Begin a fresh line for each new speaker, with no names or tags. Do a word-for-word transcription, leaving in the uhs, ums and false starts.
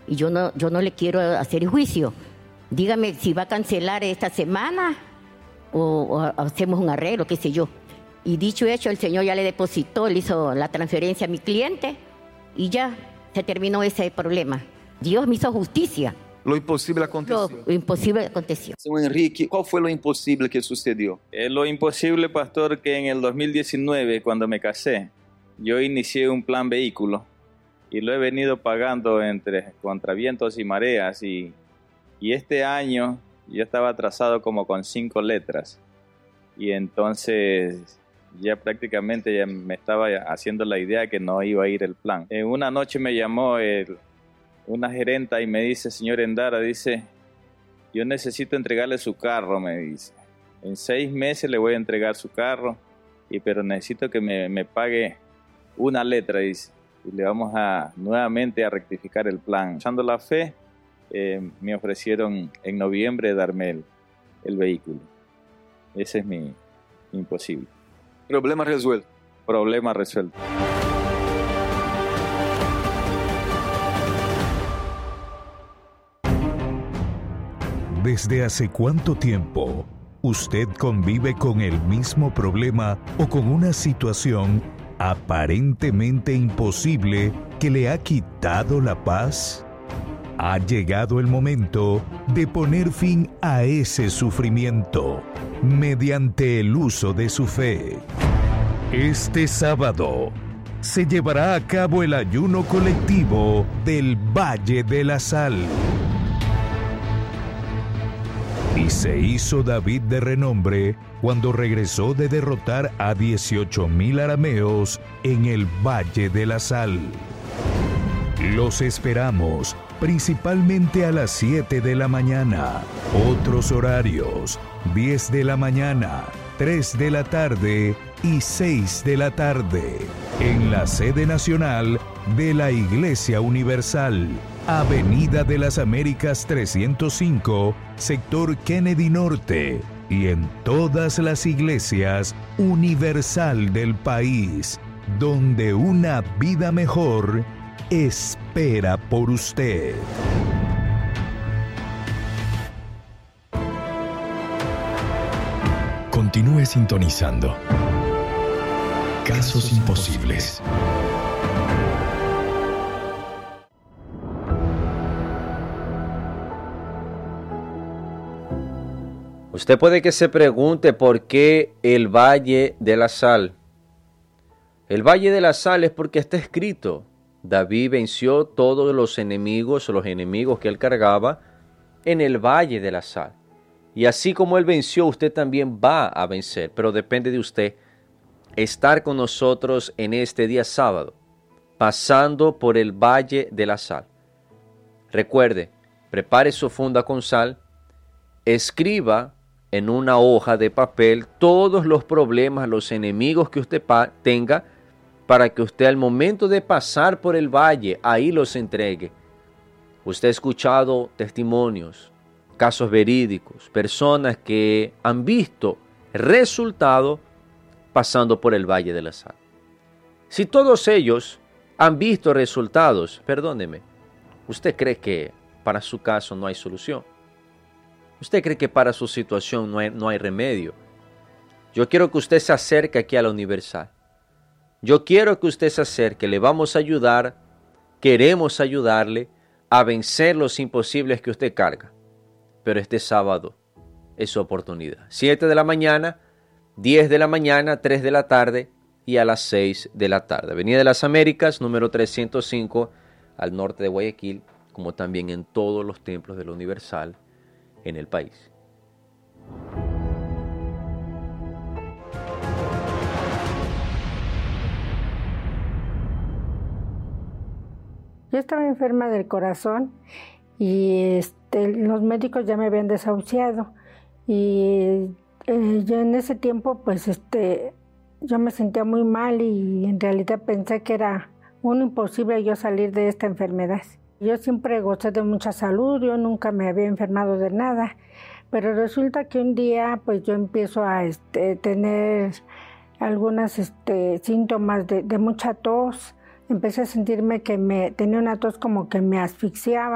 y yo no, yo no le quiero hacer juicio. Dígame si va a cancelar esta semana o, o hacemos un arreglo, qué sé yo. Y dicho hecho, el señor ya le depositó, le hizo la transferencia a mi cliente y ya se terminó ese problema. Dios me hizo justicia.
Lo imposible aconteció.
Lo imposible aconteció.
Señor Enrique, ¿cuál fue lo imposible que sucedió?
Eh, lo imposible, pastor, que en el dos mil diecinueve, cuando me casé, yo inicié un plan vehículo y lo he venido pagando entre contra vientos y mareas y, y este año yo estaba atrasado como con cinco letras y entonces ya prácticamente ya me estaba haciendo la idea que no iba a ir el plan. En una noche me llamó el, una gerenta y me dice, señor Endara, dice, yo necesito entregarle su carro, me dice. En seis meses le voy a entregar su carro, y, pero necesito que me, me pague una letra, dice. Y le vamos a nuevamente a rectificar el plan. Echando la fe, eh, me ofrecieron en noviembre darme el, el vehículo. Ese es mi imposible.
Problema resuelto.
Problema resuelto.
¿Desde hace cuánto tiempo usted convive con el mismo problema o con una situación aparentemente imposible que le ha quitado la paz? Ha llegado el momento de poner fin a ese sufrimiento mediante el uso de su fe. Este sábado se llevará a cabo el ayuno colectivo del Valle de la Sal. Y se hizo David de renombre cuando regresó de derrotar a dieciocho mil arameos en el Valle de la Sal. Los esperamos principalmente a las siete de la mañana. Otros horarios: diez de la mañana, tres de la tarde y seis de la tarde. En la sede nacional de la Iglesia Universal, Avenida de las Américas trescientos cinco, sector Kennedy Norte, y en todas las iglesias universal del país, donde una vida mejor espera por usted.
Continúe sintonizando Casos Imposibles.
Usted puede que se pregunte por qué el Valle de la Sal. El Valle de la Sal es porque está escrito: David venció todos los enemigos, los enemigos que él cargaba, en el Valle de la Sal. Y así como él venció, usted también va a vencer, pero depende de usted estar con nosotros en este día sábado, pasando por el Valle de la Sal. Recuerde, prepare su funda con sal, escriba en una hoja de papel todos los problemas, los enemigos que usted tenga, para que usted al momento de pasar por el valle, ahí los entregue. Usted ha escuchado testimonios, casos verídicos, personas que han visto resultado pasando por el Valle de la Sal. Si todos ellos han visto resultados, perdóneme, ¿usted cree que para su caso no hay solución? ¿Usted cree que para su situación no hay, no hay remedio? Yo quiero que usted se acerque aquí a la Universal. Yo quiero que usted se acerque, le vamos a ayudar, queremos ayudarle a vencer los imposibles que usted carga. Pero este sábado es su oportunidad. siete de la mañana, diez de la mañana, tres de la tarde y a las seis de la tarde. Avenida de las Américas, número trescientos cinco, al norte de Guayaquil, como también en todos los templos de la Universal en el país.
Yo estaba enferma del corazón y este, los médicos ya me habían desahuciado y eh, yo en ese tiempo pues este, yo me sentía muy mal y en realidad pensé que era un imposible yo salir de esta enfermedad. Yo siempre gocé de mucha salud, yo nunca me había enfermado de nada, pero resulta que un día pues yo empiezo a este, tener algunos este, síntomas de, de mucha tos. Empecé a sentirme que me tenía una tos como que me asfixiaba.